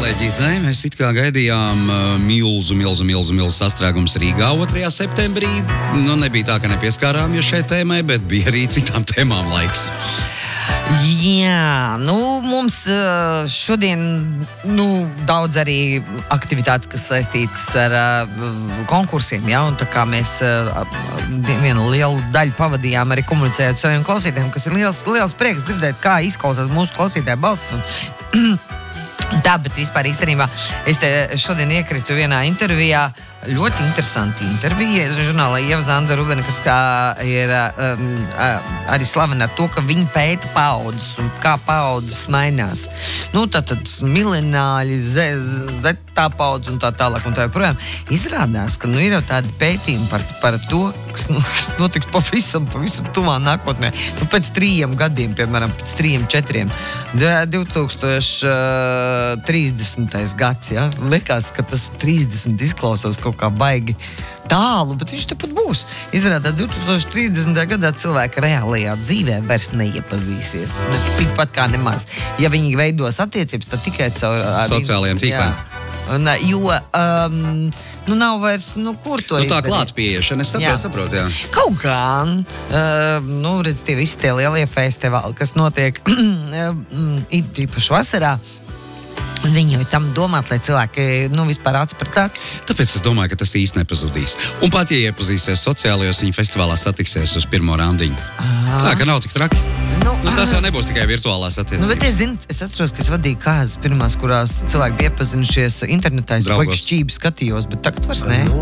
Saulēģītē mēs it kā gaidījām milzu sastrēgums Rīgā 2. septembrī. Nu, nebija tā, ka nepieskārāmies šai tēmai, bet bija arī citām tēmām laiks. Jā, mums šodien daudz arī aktivitātes, kas saistītas ar konkursiem, ja, un tā kā mēs vienu lielu daļu pavadījām arī komunicējot saviem klausītājiem, kas ir liels prieks dzirdēt, kā izklausās mūsu klausītāju balss. Tā, bet vispār īstenībā es te šodien iekritu vienā intervijā, ļoti interesanti intervija žurnālā Ieva Zanda Rubena, kas ir arī slavena ar to, ka viņi pēta paaudzes un kā paaudzes mainās. Tātad millenāļi, Z paudze un tā tālāk un tā joprojām. Izrādās, ka ir jau tādi pētījumi par to, kas notiks pavisam tuvā nākotnē. Pēc 3 gadiem, piemēram, pēc 3-4. 2030. gads, ja? Likās, ka tas 30 izklausās kaut kā baigi tālu, bet viņš tepat būs. Izrādās, 2030. gadā cilvēki reālajā dzīvē vairs neiepazīsies. Tikpat kā nemaz. Ja viņi veidos attiecības, tad tikai caur sociālajiem tīkliem. Jo nav vairs, kur to izdarīt. Tā klāt pieiešana, es saprotu, jā. Kaut gan, redz, tie visi tie lielie festivāli, kas notiek īpaši vasarā, viņi jau tam domāt, lai cilvēki vispār acis pret acis. Tāpēc es domāju, ka tas īsti nepazudīs. Un pat, ja iepazīsies sociālajos, viņi festivālā satiksies uz pirmo randiņu. Tā, ka nav tik traki. Tas jau nebūs tikai virtuālās attiecības. Bet es atceros, ka es vadīju kādas pirmās, kurās cilvēki bija iepazinušies internetā. Es baigi šķībi skatījos, bet tagad vairs ne.